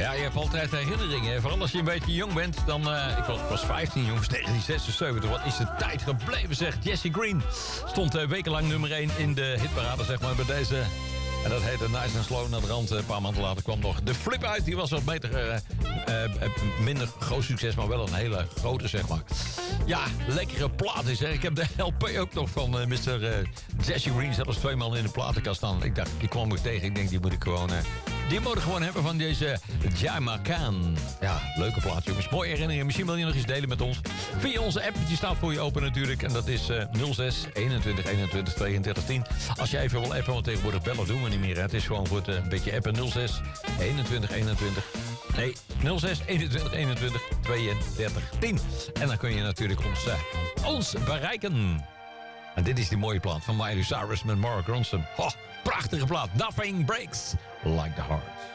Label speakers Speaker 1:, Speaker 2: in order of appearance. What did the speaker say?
Speaker 1: Ja, je hebt altijd herinneringen. Vooral als je een beetje jong bent. Dan, ik was 15, jongens, 1976. Wat is de tijd gebleven, zegt Jesse Green. Stond wekenlang nummer 1 in de hitparade, zeg maar, bij deze. En dat heette Nice and Slow. Naar de rand, een paar maanden later kwam nog de Flip uit. Die was wat beter, minder groot succes, maar wel een hele grote, zeg maar. Ja, lekkere plaat is, hè. Ik heb de LP ook nog van Mr. Jesse Green. Zelfs 2 maal in de platenkast staan. Ik dacht, die kwam ik tegen. Ik denk, die moet ik gewoon... Die moet ik gewoon hebben van deze Jamaican. Ja, leuke plaat, jongens. Mooie herinneringen. Misschien wil je nog iets delen met ons. Via onze app, die staat voor je open natuurlijk. En dat is 06 21 21 32 10. Als je even wil appen, want tegenwoordig bellen doen we niet meer. Hè. Het is gewoon voor het een beetje appen. 06 21 21... Nee, 06 21 21 32 10. En dan kun je natuurlijk ons bereiken. En dit is die mooie plaat van Miley Cyrus met Mark Ronson. Oh, prachtige plaat. Nothing breaks like the heart.